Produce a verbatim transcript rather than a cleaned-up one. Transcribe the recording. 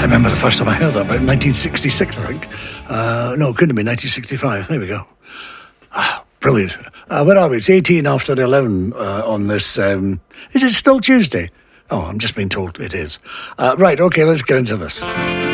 I remember the first time I heard that, about nineteen sixty-six, I think. Uh, no, it couldn't have been nineteen sixty-five. There we go. Ah, brilliant. Uh, where are we? It's eighteen after eleven uh, on this. Um, is it still Tuesday? Oh, I'm just being told it is. Uh, right, okay, let's get into this.